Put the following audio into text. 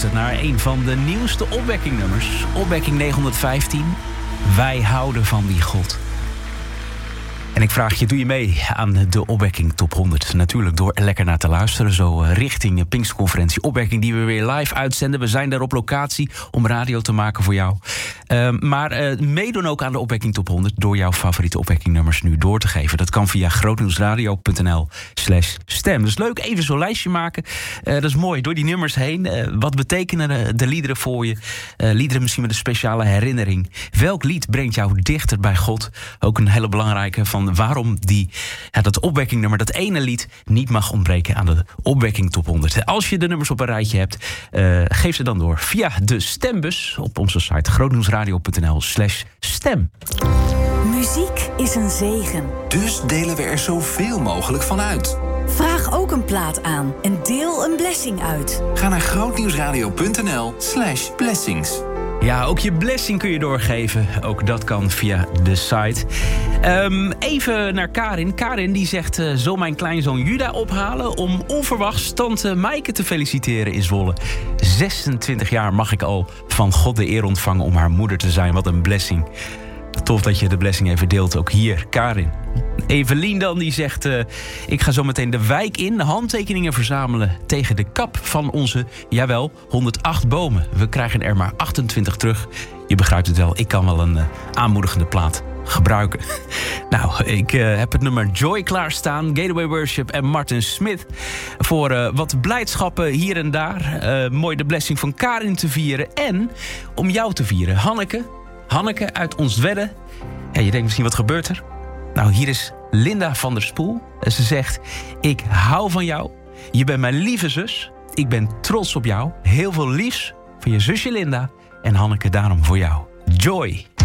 luistert naar een van de nieuwste opwekkingnummers. Opwekking 915. Wij houden van die God. En ik vraag je, doe je mee aan de Opwekking Top 100? Natuurlijk door er lekker naar te luisteren. Zo richting de Pinksterconferentie Opwekking die we weer live uitzenden. We zijn daar op locatie om radio te maken voor jou. Maar meedoen ook aan de Opwekking Top 100... door jouw favoriete opwekkingnummers nu door te geven. Dat kan via grootnieuwsradio.nl/stem. Dus leuk, even zo'n lijstje maken. Dat is mooi, door die nummers heen. Wat betekenen de liederen voor je? Liederen misschien met een speciale herinnering. Welk lied brengt jou dichter bij God? Ook een hele belangrijke van waarom dat opwekkingnummer, dat ene lied, niet mag ontbreken aan de Opwekking Top 100. Als je de nummers op een rijtje hebt, geef ze dan door via de stembus op onze site grootnieuwsradio.nl/stem. Muziek is een zegen. Dus delen we er zoveel mogelijk van uit. Vraag ook een plaat aan en deel een blessing uit. Ga naar grootnieuwsradio.nl/blessings. Ja, ook je blessing kun je doorgeven. Ook dat kan via de site. Even naar Karin. Karin die zegt, zal mijn kleinzoon Juda ophalen om onverwachts tante Maaike te feliciteren in Zwolle. 26 jaar mag ik al van God de eer ontvangen om haar moeder te zijn. Wat een blessing. Tof dat je de blessing even deelt, ook hier, Karin. Evelien dan, die zegt, ik ga zo meteen de wijk in handtekeningen verzamelen tegen de kap van onze, 108 bomen. We krijgen er maar 28 terug. Je begrijpt het wel, ik kan wel een aanmoedigende plaat gebruiken. Nou, ik heb het nummer Joy klaarstaan, Gateway Worship en Martin Smith voor wat blijdschappen hier en daar. Mooi de blessing van Karin te vieren en om jou te vieren. Hanneke uit Onstwedde. Ja, je denkt misschien, wat gebeurt er? Nou, hier is Linda van der Spoel. Ze zegt, ik hou van jou. Je bent mijn lieve zus. Ik ben trots op jou. Heel veel liefs van je zusje Linda. En Hanneke, daarom voor jou. Joy.